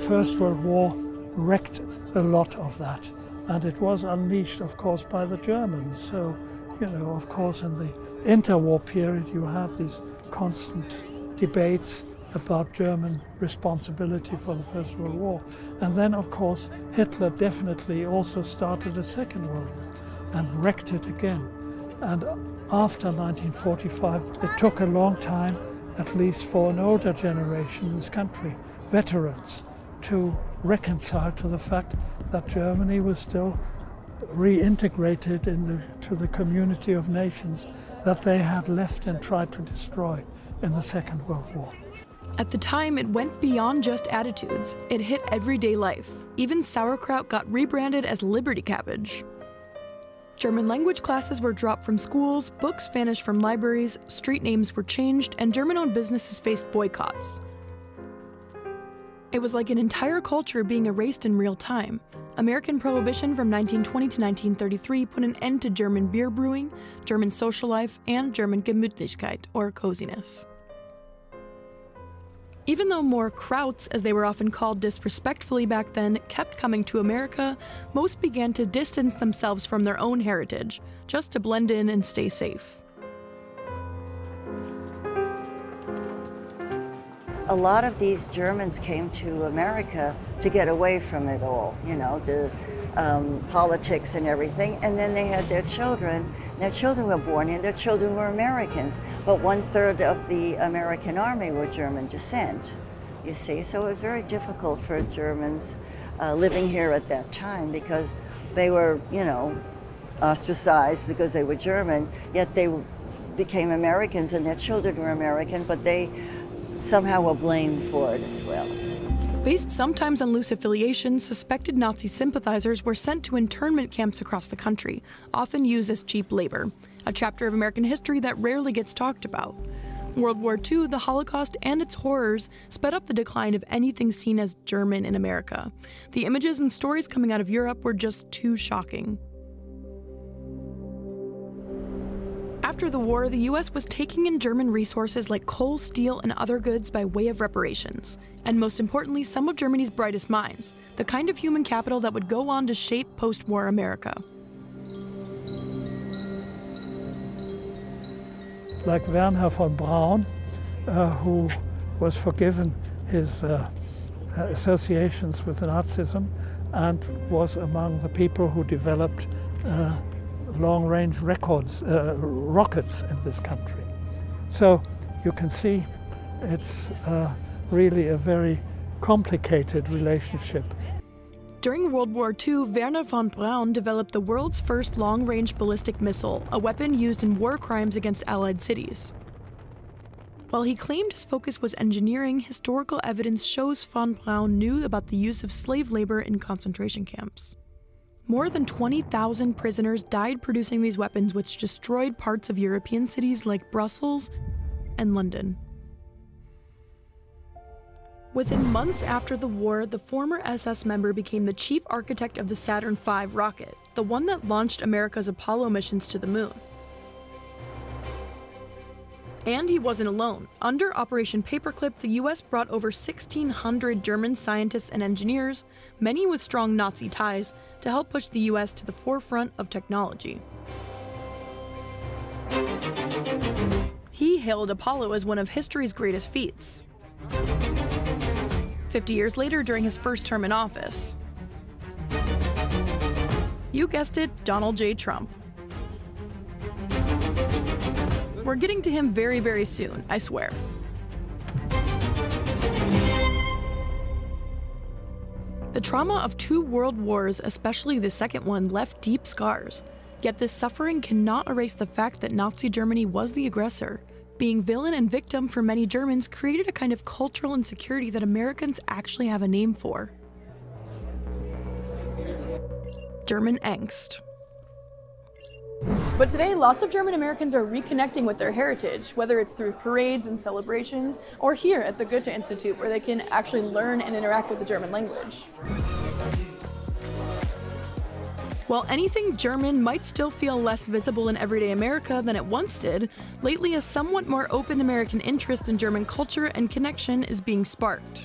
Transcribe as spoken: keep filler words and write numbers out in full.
First World War wrecked a lot of that, and it was unleashed, of course, by the Germans. So, you know, of course, in the interwar period, you had these constant debates about German responsibility for the First World War. And then, of course, Hitler definitely also started the Second World War and wrecked it again. And after nineteen forty-five, it took a long time, at least for an older generation in this country, veterans, to reconcile to the fact that Germany was still reintegrated in the, to the community of nations that they had left and tried to destroy in the Second World War. At the time, it went beyond just attitudes. It hit everyday life. Even sauerkraut got rebranded as Liberty Cabbage. German language classes were dropped from schools, books vanished from libraries, street names were changed, and German-owned businesses faced boycotts. It was like an entire culture being erased in real time. American Prohibition from nineteen twenty to nineteen thirty-three put an end to German beer brewing, German social life, and German Gemütlichkeit, or coziness. Even though more krauts, as they were often called disrespectfully back then, kept coming to America, most began to distance themselves from their own heritage, just to blend in and stay safe. A lot of these Germans came to America to get away from it all, you know, to um, politics and everything, and then they had their children. Their children were born here, their children were Americans, but one third of the American army were German descent, you see, so it was very difficult for Germans uh, living here at that time because they were, you know, ostracized because they were German, yet they became Americans and their children were American, but they somehow were blamed for it as well. Based sometimes on loose affiliations, suspected Nazi sympathizers were sent to internment camps across the country, often used as cheap labor, a chapter of American history that rarely gets talked about. World War Two, the Holocaust, and its horrors sped up the decline of anything seen as German in America. The images and stories coming out of Europe were just too shocking. After the war, the U S was taking in German resources like coal, steel, and other goods by way of reparations. And most importantly, some of Germany's brightest minds, the kind of human capital that would go on to shape post-war America. Like Wernher von Braun, uh, who was forgiven his uh, associations with Nazism and was among the people who developed uh, long-range records, uh, rockets in this country. So you can see it's uh, really a very complicated relationship. During World War Two, Wernher von Braun developed the world's first long-range ballistic missile, a weapon used in war crimes against Allied cities. While he claimed his focus was engineering, historical evidence shows von Braun knew about the use of slave labor in concentration camps. More than twenty thousand prisoners died producing these weapons, which destroyed parts of European cities like Brussels and London. Within months after the war, the former S S member became the chief architect of the Saturn five rocket, the one that launched America's Apollo missions to the moon. And he wasn't alone. Under Operation Paperclip, the U S brought over sixteen hundred German scientists and engineers, many with strong Nazi ties, to help push the U S to the forefront of technology. He hailed Apollo as one of history's greatest feats. Fifty years later, during his first term in office, you guessed it, Donald J. Trump. We're getting to him very, very soon, I swear. The trauma of two world wars, especially the second one, left deep scars. Yet this suffering cannot erase the fact that Nazi Germany was the aggressor. Being villain and victim for many Germans created a kind of cultural insecurity that Americans actually have a name for. German angst. But today, lots of German Americans are reconnecting with their heritage, whether it's through parades and celebrations, or here at the Goethe Institute, where they can actually learn and interact with the German language. While anything German might still feel less visible in everyday America than it once did, lately a somewhat more open American interest in German culture and connection is being sparked.